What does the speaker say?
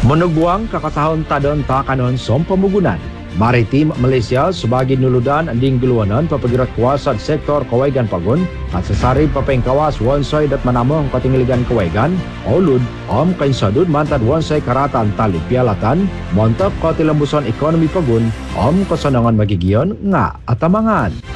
Manugwang kakasahon tadon takanon som pamugunan. Maritim Malaysia sebagai nuludan anding guluanan papagirat kuasa sektor Kawaigan Pagun at sasari papengkawas wonsay dat manamong katinggaligan Kawaigan olud kain sadud mantad wonsay karatan tali pialatan montap katilambuson ekonomi Pagun kasanangan magigiyon nga atamangan.